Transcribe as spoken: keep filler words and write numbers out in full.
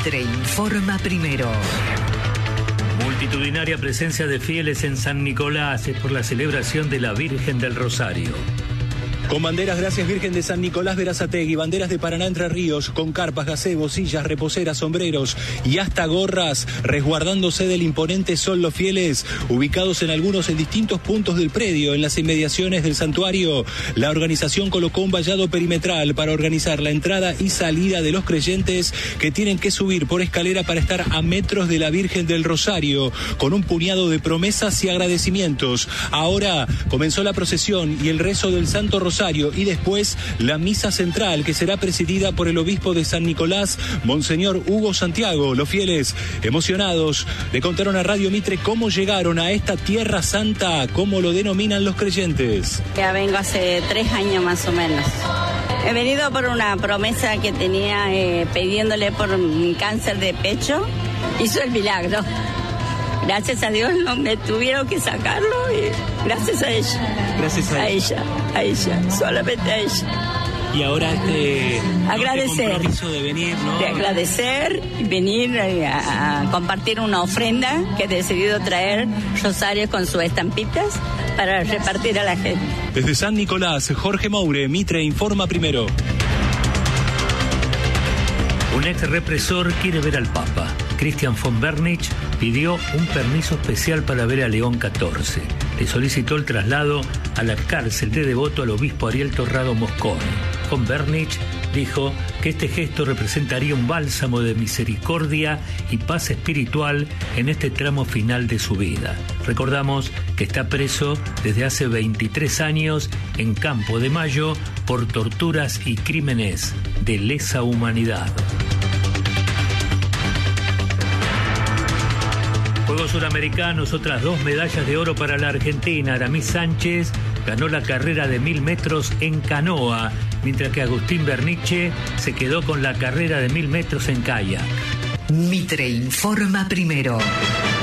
Mitre informa primero. Multitudinaria presencia de fieles en San Nicolás es por la celebración de la Virgen del Rosario. Con banderas, gracias Virgen de San Nicolás Berazategui, banderas de Paraná Entre Ríos, con carpas, gazebos, sillas, reposeras, sombreros y hasta gorras, resguardándose del imponente sol los fieles, ubicados en algunos en distintos puntos del predio, en las inmediaciones del santuario. La organización colocó un vallado perimetral para organizar la entrada y salida de los creyentes que tienen que subir por escalera para estar a metros de la Virgen del Rosario, con un puñado de promesas y agradecimientos. Ahora comenzó la procesión y el rezo del Santo Rosario y después la misa central, que será presidida por el obispo de San Nicolás, Monseñor Hugo Santiago. Los fieles, emocionados, le contaron a Radio Mitre cómo llegaron a esta tierra santa, como lo denominan los creyentes. Ya vengo hace tres años más o menos. He venido por una promesa que tenía eh, pidiéndole por un cáncer de pecho. Hizo el milagro. Gracias a Dios no me tuvieron que sacarlo y gracias a ella. Gracias a, a ella. A ella, solamente a ella. Y ahora este, agradecer, este compromiso de venir, ¿no? De agradecer y venir a, a compartir una ofrenda que he decidido traer rosarios con sus estampitas para repartir a la gente. Desde San Nicolás, Jorge Moure, Mitre informa primero. Un ex represor quiere ver al Papa. Christian von Bernich pidió un permiso especial para ver a León catorce. Le solicitó el traslado a la cárcel de Devoto al obispo Ariel Torrado Mosconi. Von Bernich dijo que este gesto representaría un bálsamo de misericordia y paz espiritual en este tramo final de su vida. Recordamos que está preso desde hace veintitrés años en Campo de Mayo por torturas y crímenes de lesa humanidad. Juegos Suramericanos, otras dos medallas de oro para la Argentina. Aramis Sánchez ganó la carrera de mil metros en canoa, mientras que Agustín Berniche se quedó con la carrera de mil metros en kayak. Mitre informa primero.